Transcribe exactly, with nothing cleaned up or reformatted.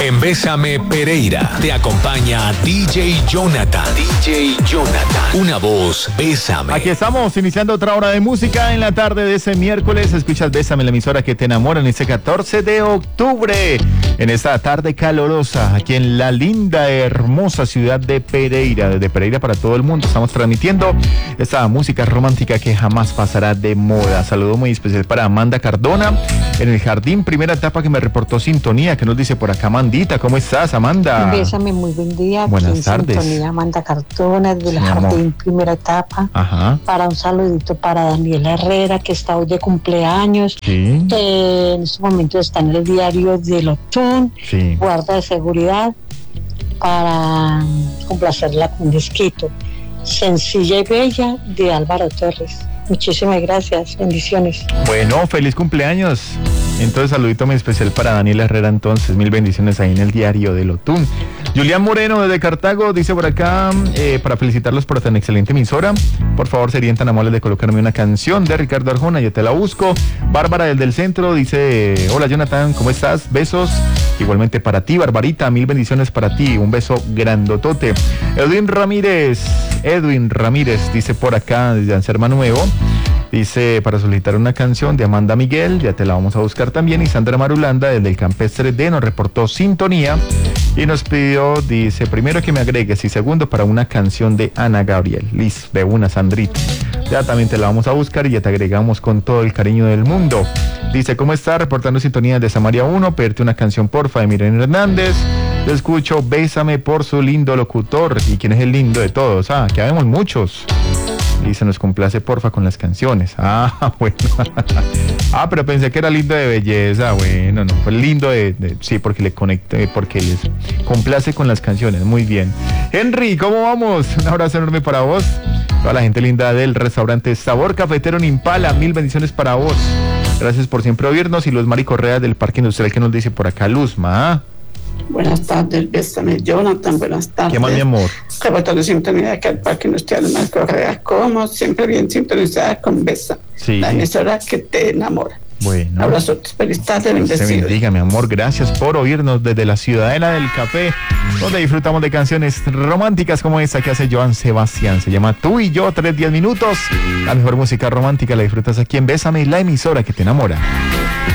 En Bésame Pereira te acompaña D J Jonathan. D J Jonathan. Una voz, Bésame. Aquí estamos iniciando otra hora de música en la tarde de ese miércoles. Escuchas Bésame, la emisora que te enamora en este catorce de octubre. En esta tarde calorosa, aquí en la linda, hermosa ciudad de Pereira. Desde Pereira para todo el mundo estamos transmitiendo esta música romántica que jamás pasará de moda. Saludo muy especial para Amanda Cardona en el jardín, primera etapa, que me reportó sintonía, que nos dice por acá Amandita. ¿Cómo estás, Amanda? Bésame, muy buen día. Buenas aquí en tardes. Sintonía, Amanda Cardona desde el Sí, jardín, amor. primera etapa. Ajá. Para un saludito para Daniela Herrera, que está hoy de cumpleaños. Sí. Eh, en este momento está en el diario de Lotún, Sí. guarda de seguridad, para complacerla con un desquito. Sencilla y bella, de Álvaro Torres. Muchísimas gracias, bendiciones. Bueno, feliz cumpleaños. Entonces, saludito muy especial para Daniela Herrera, entonces, mil bendiciones ahí en el diario de Lotún. Julián Moreno desde Cartago dice por acá, eh, para felicitarlos por tan excelente emisora, por favor serían tan amables de colocarme una canción de Ricardo Arjona, yo te la busco. Bárbara desde el centro dice, hola Jonathan, ¿cómo estás? Besos, igualmente para ti, Barbarita, mil bendiciones para ti, un beso grandotote. Edwin Ramírez, Edwin Ramírez dice por acá desde Anserma Nuevo, dice para solicitar una canción de Amanda Miguel, ya te la vamos a buscar también. Y Sandra Marulanda desde el Campestre D nos reportó sintonía y nos pidió, dice, primero que me agregues y segundo para una canción de Ana Gabriel. Listo, de una, Sandrita. Ya también te la vamos a buscar y ya te agregamos con todo el cariño del mundo. Dice, ¿cómo está? Reportando sintonía de Samaria uno, pedirte una canción porfa de Miren Hernández. Te escucho, Bésame por su lindo locutor. ¿Y quién es el lindo de todos? Ah, que habemos muchos. Y se nos complace porfa con las canciones. Ah, bueno. Ah, pero pensé que era lindo de belleza. Bueno, no, fue lindo de, de sí, porque le conecte, porque les complace con las canciones. Muy bien. Henry, ¿cómo vamos? Un abrazo enorme para vos. Toda la gente linda del restaurante Sabor Cafetero en Impala, mil bendiciones para vos. Gracias por siempre oírnos. Y Luz Mari Correa del Parque Industrial, que nos dice por acá, Luzma. ¿Ah? Buenas tardes, Bésame, Jonathan, buenas tardes. ¿Qué más, mi amor? Reportando sintonía acá al Parque Industrial Mar Correa, como siempre bien sintonizada con Besa, Sí. la emisora que te enamora. Bueno. Abrazo, feliz tarde, Se bendecido. bendiga, mi amor. Gracias por oírnos desde la Ciudadela del Café, donde disfrutamos de canciones románticas como esta que hace Joan Sebastián. Se llama Tú y Yo, tres, diez minutos. La mejor música romántica la disfrutas aquí en Bésame, la emisora que te enamora.